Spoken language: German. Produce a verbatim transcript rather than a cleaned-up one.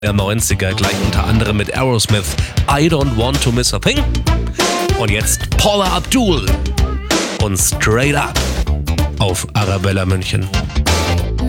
der neunziger, gleich unter anderem mit Aerosmith, I Don't Want to Miss a Thing. Und jetzt Paula Abdul und Straight Up auf Arabella München.